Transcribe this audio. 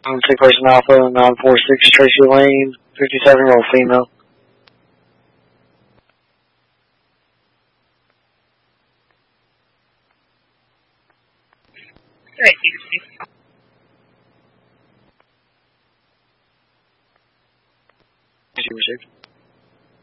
Take person Alpha, 946 Tracy Lane, 57-year-old female. Right, She received.